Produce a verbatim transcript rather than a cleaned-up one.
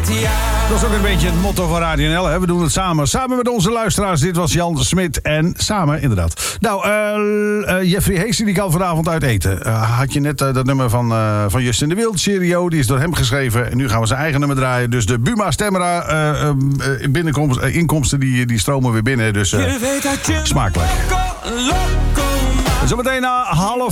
Dat is ook een beetje het motto van Radio N L. Hè? We doen het samen. Samen met onze luisteraars. Dit was Jan Smit. En samen, inderdaad. Nou, uh, uh, Jeffrey Heesty die kan vanavond uit eten. Uh, had je net uh, dat nummer van, uh, van Justin de Wild, Serio. Die is door hem geschreven. En nu gaan we zijn eigen nummer draaien. Dus de Buma Stemra uh, uh, binnenkomst, uh, inkomsten die, die stromen weer binnen. Dus uh, smakelijk. Zometeen na half